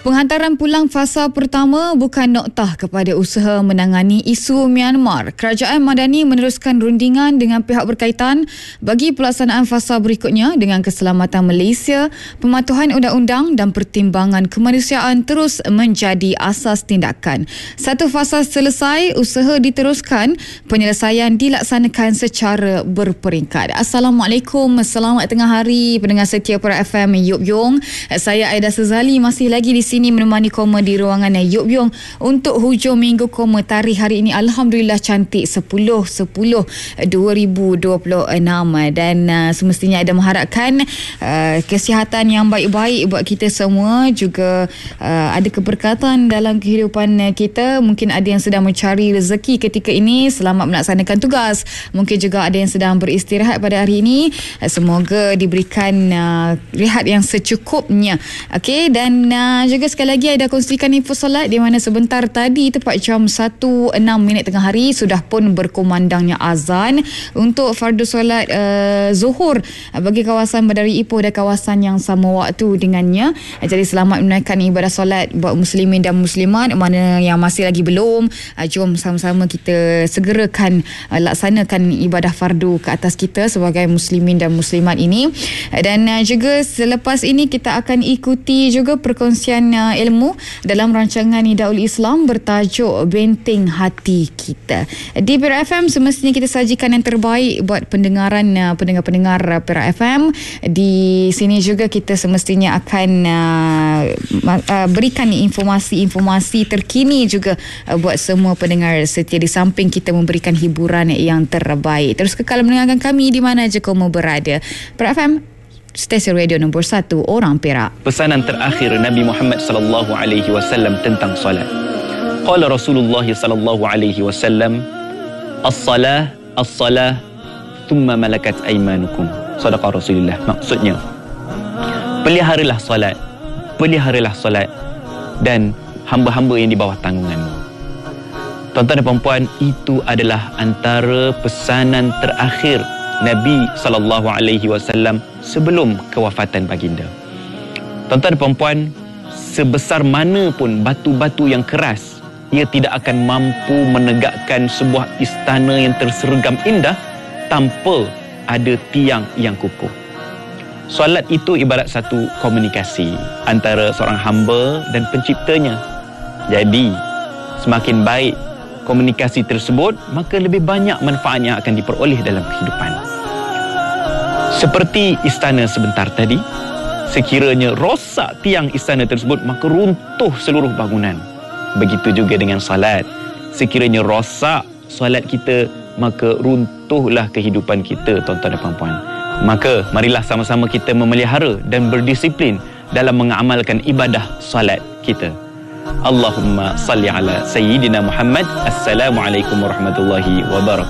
Penghantaran pulang fasa pertama bukan noktah kepada usaha menangani isu Myanmar. Kerajaan Madani meneruskan rundingan dengan pihak berkaitan bagi pelaksanaan fasa berikutnya dengan keselamatan Malaysia, pematuhan undang-undang dan pertimbangan kemanusiaan terus menjadi asas tindakan. Satu fasa selesai, usaha diteruskan, penyelesaian dilaksanakan secara berperingkat. Assalamualaikum, selamat tengah hari pendengar setia Perak FM Yub Yong. Saya Aida Sezali masih lagi di sini menemani Koma di ruangan Yub Yong untuk hujung minggu Koma. Tarikh hari ini alhamdulillah cantik 10/10/2026 dan semestinya ada mengharapkan kesihatan yang baik-baik buat kita semua, juga ada keberkatan dalam kehidupan kita. Mungkin ada yang sedang mencari rezeki ketika ini, selamat melaksanakan tugas. Mungkin juga ada yang sedang beristirahat pada hari ini, semoga diberikan rehat yang secukupnya. Okey, dan juga sekali lagi ada kongsikan info solat di mana sebentar tadi tepat jam 1:06 tengah hari sudah pun berkumandangnya azan untuk fardu solat Zuhur bagi kawasan Badari Ipoh dan kawasan yang sama waktu dengannya. Jadi selamat menunaikan ibadah solat buat muslimin dan muslimat. Mana yang masih lagi belum, jom sama-sama kita segerakan laksanakan ibadah fardu ke atas kita sebagai muslimin dan muslimat ini. Dan juga selepas ini kita akan ikuti juga perkongsian ilmu dalam rancangan Nidaul Islam bertajuk Benteng Hati Kita. Di Perak FM semestinya kita sajikan yang terbaik buat pendengar-pendengar Perak FM. Di sini juga kita semestinya akan berikan informasi-informasi terkini juga buat semua pendengar setia, di samping kita memberikan hiburan yang terbaik. Terus kekal mendengarkan kami di mana saja kamu berada. Perak FM, stesen radio nombor 1 orang Perak. Pesanan terakhir Nabi Muhammad sallallahu alaihi wasallam tentang solat. Qala Rasulullah sallallahu alaihi wasallam, as-salah as-salah thumma malakat aymanukum. Sadaqa Rasulullah. Maksudnya, peliharalah solat dan hamba-hamba yang di bawah tanggunganmu. Tuan-tuan dan puan-puan, itu adalah antara pesanan terakhir Nabi SAW sebelum kewafatan baginda. Tuan-tuan dan puan-puan, sebesar mana pun batu-batu yang keras, ia tidak akan mampu menegakkan sebuah istana yang tersergam indah tanpa ada tiang yang kukuh. Solat itu ibarat satu komunikasi antara seorang hamba dan penciptanya. Jadi, semakin baik komunikasi tersebut, maka lebih banyak manfaat yang akan diperoleh dalam kehidupan. Seperti istana sebentar tadi, sekiranya rosak tiang istana tersebut, maka runtuh seluruh bangunan. Begitu juga dengan salat. Sekiranya rosak salat kita, maka runtuhlah kehidupan kita, tuan-tuan dan puan-puan. Maka marilah sama-sama kita memelihara dan berdisiplin dalam mengamalkan ibadah salat kita. Allahumma salli ala Sayyidina Muhammad. Assalamualaikum warahmatullahi wabarakatuh.